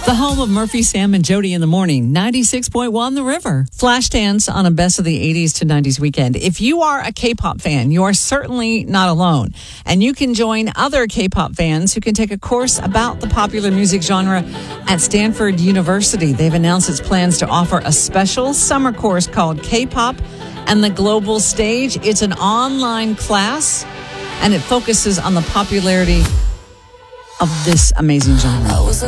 The home of Murphy, Sam, and Jody in the morning, 96.1 The River. Flashdance on a best of the 80s to 90s weekend. If you are a K-pop fan, you are certainly not alone. And you can join other K-pop fans who can take a course about the popular music genre at Stanford University. They've announced its plans to offer a special summer course called K-pop and the Global Stage. It's an online class, and it focuses on the popularity of this amazing genre.